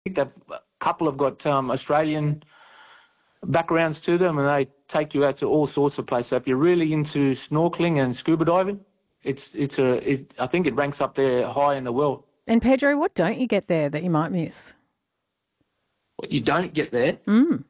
think a couple have got Australian backgrounds to them, and they take you out to all sorts of places. So if you're really into snorkeling and scuba diving, I think it ranks up there high in the world. And Pedro, what don't you get there that you might miss? What you don't get there? Mm.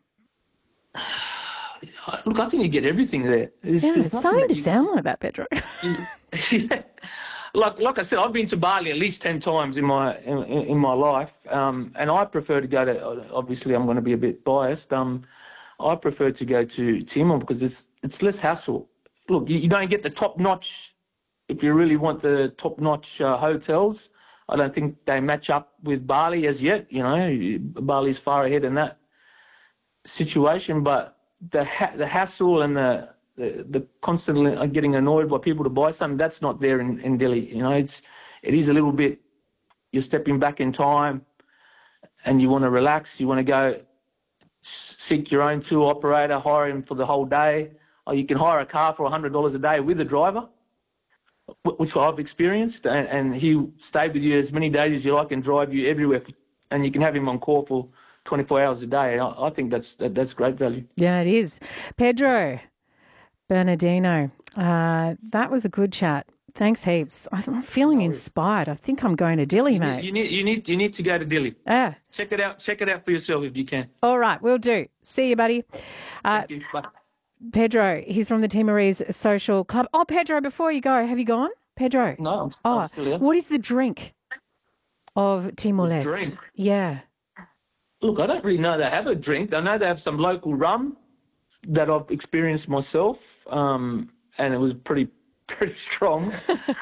Look, I think you get everything there. It's starting to sound like that, Pedro. Yeah. Like I said, I've been to Bali at least 10 times in my life, and I prefer to go to. Obviously, I'm going to be a bit biased. I prefer to go to Timor because it's less hassle. Look, you don't get the top notch. If you really want the top notch hotels, I don't think they match up with Bali as yet. You know, Bali's far ahead in that situation, but the hassle and the constantly getting annoyed by people to buy something, that's not there in Delhi. You know, it is a little bit, you're stepping back in time and you want to relax, you want to go seek your own tour operator, hire him for the whole day, or you can hire a car for $100 a day with a driver, which I've experienced, and he'll stay with you as many days as you like and drive you everywhere, and you can have him on call for 24 hours a day. I think that's great value. Yeah, it is. Pedro Bernardino, that was a good chat. Thanks heaps. I'm feeling inspired. I think I'm going to Delhi, mate. You need to go to Delhi. Yeah. Check it out for yourself if you can. All right, we'll do. See you, buddy. Thank you. Bye. Pedro, he's from the Timorese Social Club. Oh, Pedro, before you go, have you gone? Pedro? No, I'm still here. What is the drink of Timor-Leste? Drink? Yeah. Look, I don't really know they have a drink. I know they have some local rum that I've experienced myself, and it was pretty strong.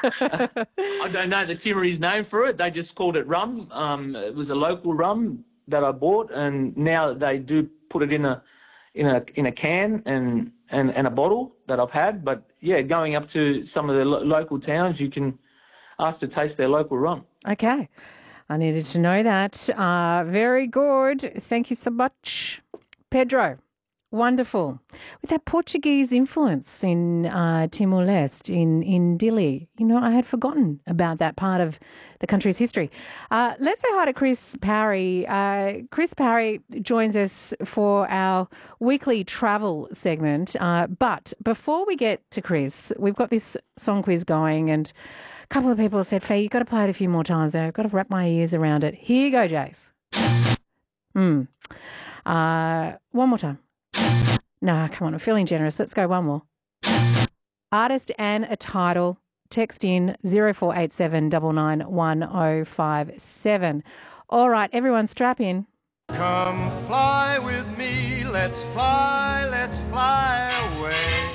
I don't know the Timorese name for it. They just called it rum. It was a local rum that I bought, and now they do put it in a can and a bottle that I've had. But yeah, going up to some of the local towns, you can ask to taste their local rum. Okay. I needed to know that. Very good. Thank you so much, Pedro. Wonderful. With that Portuguese influence in Timor-Leste, in Dili, you know, I had forgotten about that part of the country's history. Let's say hi to Chris Parry. Chris Parry joins us for our weekly travel segment. But before we get to Chris, we've got this song quiz going, and a couple of people have said, Faye, you've got to play it a few more times now. I've got to wrap my ears around it. Here you go, Jace. One more time. Nah, come on, I'm feeling generous. Let's go one more. Artist and a title. Text in 0487 991057. All right, everyone strap in. Come fly with me, let's fly away.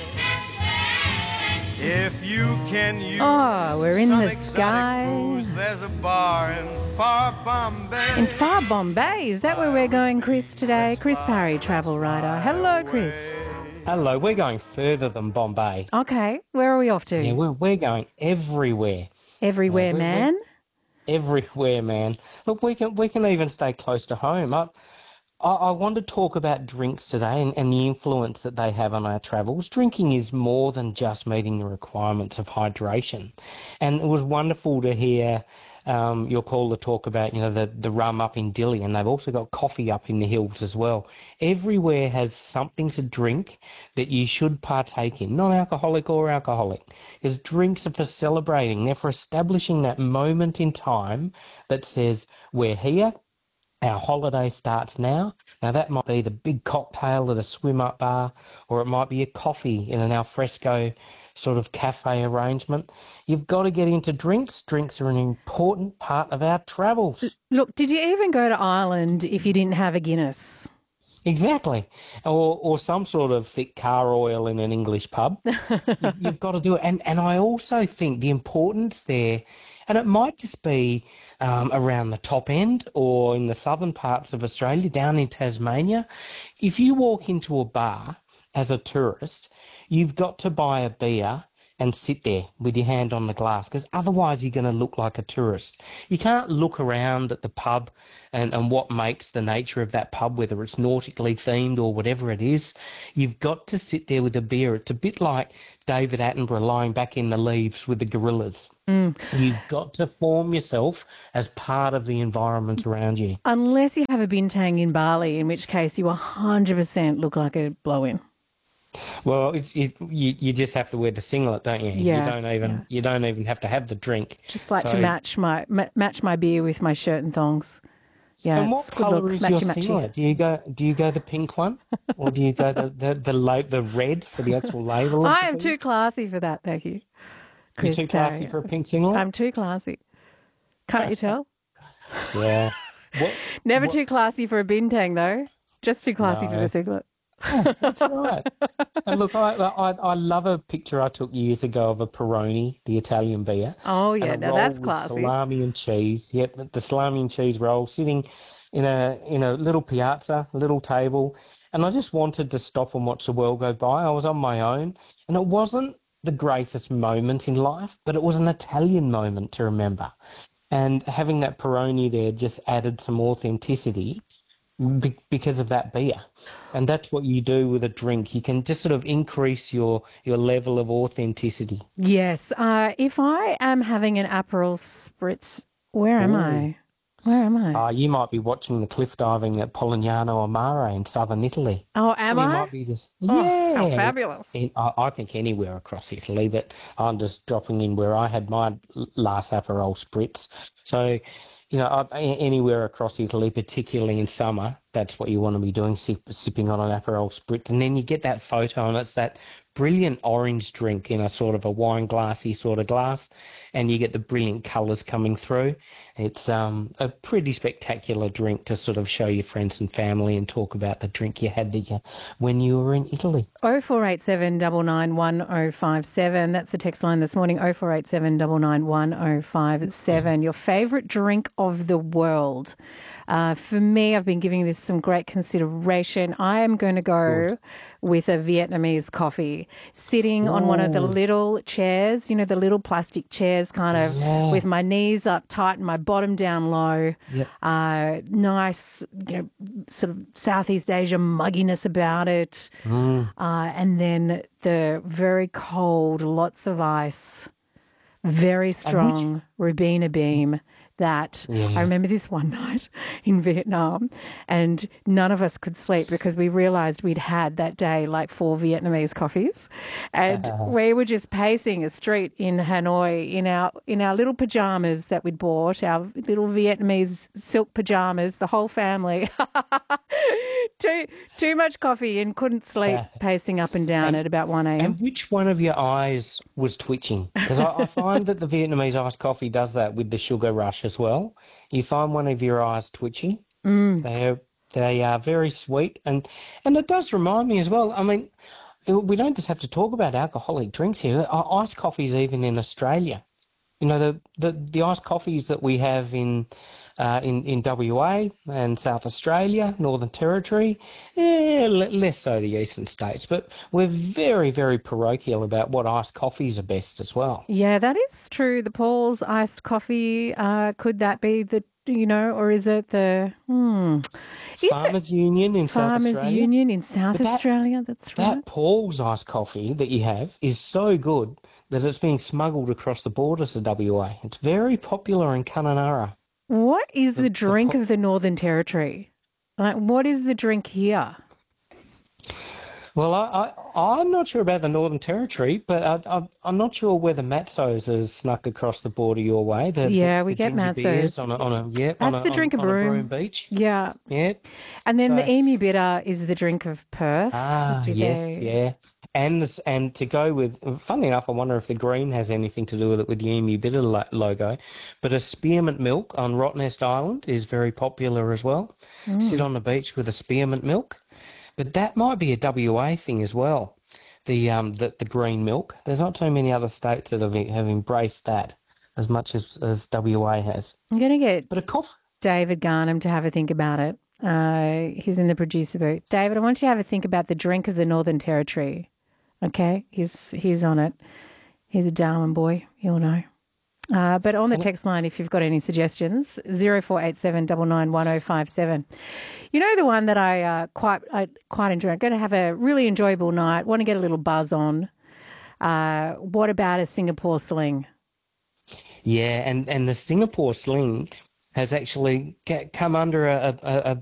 If you can use we're in some the sky. Booze, there's a bar in far Bombay. In far Bombay, is that where we're going, Chris, today? Chris Parry, travel writer. Hello, Chris. Hello, we're going further than Bombay. Okay, where are we off to? Yeah, we're going everywhere. Everywhere, man? Everywhere, man. Look, we can even stay close to home. I want to talk about drinks today and the influence that they have on our travels. Drinking is more than just meeting the requirements of hydration. And it was wonderful to hear your caller talk about, you know, the rum up in Dili, and they've also got coffee up in the hills as well. Everywhere has something to drink that you should partake in, non-alcoholic or alcoholic, because drinks are for celebrating. They're for establishing that moment in time that says, we're here. Our holiday starts now. Now, that might be the big cocktail at a swim-up bar, or it might be a coffee in an alfresco sort of cafe arrangement. You've got to get into drinks. Drinks are an important part of our travels. Look, did you even go to Ireland if you didn't have a Guinness? Exactly. Or some sort of thick car oil in an English pub. You've got to do it. And I also think the importance there, and it might just be around the top end or in the southern parts of Australia, down in Tasmania, if you walk into a bar as a tourist, you've got to buy a beer and sit there with your hand on the glass, because otherwise you're going to look like a tourist. You can't look around at the pub and what makes the nature of that pub, whether it's nautically themed or whatever it is. You've got to sit there with a beer. It's a bit like David Attenborough lying back in the leaves with the gorillas. You've got to form yourself as part of the environment around you. Unless you have a bintang in Bali, in which case you 100% look like a blow-in. Well, you just have to wear the singlet, don't you? Yeah, You don't even have to have the drink. Just like to match my beer with my shirt and thongs. Yeah, And what it's good colour look. is your Matchy-matchy. singlet? Do you go the pink one, or do you go the red for the actual label? Of I the am thing? too classy for that, thank you. You're too classy Christo. for a pink singlet. I'm too classy. Can't you tell? Yeah. What? Never too classy for a bintang, though. Just too classy for No. the singlet. That's right. And look, I love a picture I took years ago of a Peroni, the Italian beer. Oh, And yeah, a now roll that's with classy. salami and cheese. Yep, the salami and cheese roll sitting in a little piazza, little table. And I just wanted to stop and watch the world go by. I was on my own, and it wasn't the greatest moment in life, but it was an Italian moment to remember. And having that Peroni there just added some authenticity because of that beer. And that's what you do with a drink. You can just sort of increase your level of authenticity. Yes. If I am having an Aperol Spritz, where am I? Where am I? You might be watching the cliff diving at Polignano a Mare in southern Italy. Oh, am You I? might be just, Oh, yeah. how fabulous. I think anywhere across Italy, but I'm just dropping in where I had my last Aperol Spritz. So, anywhere across Italy, particularly in summer, that's what you want to be doing, sipping on an Aperol Spritz. And then you get that photo, and it's that brilliant orange drink in a sort of a wine glassy sort of glass, and you get the brilliant colours coming through. It's a pretty spectacular drink to sort of show your friends and family and talk about the drink you had when you were in Italy. 0487 99 1057. That's the text line this morning, 0487 99 1057. Your favourite drink of the world. For me, I've been giving this some great consideration. I am going to go with a Vietnamese coffee, sitting on one of the little chairs, the little plastic chairs, kind of with my knees up tight and my bottom down low. Yep. Nice, sort of Southeast Asia mugginess about it. And then the very cold, lots of ice, very strong Ribena Beam. I remember this one night in Vietnam, and none of us could sleep because we realised we'd had that day like 4 Vietnamese coffees, and we were just pacing a street in Hanoi in our little pajamas that we'd bought, our little Vietnamese silk pajamas, the whole family. Too much coffee and couldn't sleep, pacing up and down at about 1 a.m. And which one of your eyes was twitching? Because I find that the Vietnamese iced coffee does that with the sugar rush as well. You find one of your eyes twitching. They are very sweet, and it does remind me as well. I mean, we don't just have to talk about alcoholic drinks here. Iced coffees, even in Australia. The iced coffees that we have in WA and South Australia, Northern Territory, less so the eastern states, but we're very, very parochial about what iced coffees are best as well. Yeah, that is true. The Paul's iced coffee, could that be or is it the Farmers Union in South Australia? Farmers Union in South Australia, that's right. That Paul's iced coffee that you have is so good that it's being smuggled across the borders to WA. It's very popular in Kununurra. What is the drink of the Northern Territory? Like, what is the drink here? Well, I'm not sure about the Northern Territory, but I'm not sure whether Matzo's has snuck across the border your way. We get ginger beers Matzo's. That's the drink of Broome Beach. Yeah. Yeah. And then the Emu Bitter is the drink of Perth. Yeah. And to go with, funnily enough, I wonder if the green has anything to do with it with the Emu Bitter logo. But a spearmint milk on Rottnest Island is very popular as well. Sit on the beach with a spearmint milk. But that might be a WA thing as well, the green milk. There's not too many other states that have embraced that as much as WA has. I'm going to get But a coffee. David Garnham to have a think about it. He's in the producer booth. David, I want you to have a think about the drink of the Northern Territory. Okay? He's on it. He's a Darwin boy. He'll know. But on the text line, if you've got any suggestions, 0487 991057. You know the one that I quite enjoy. I'm going to have a really enjoyable night. Want to get a little buzz on. What about a Singapore sling? Yeah, and the Singapore sling has actually come under a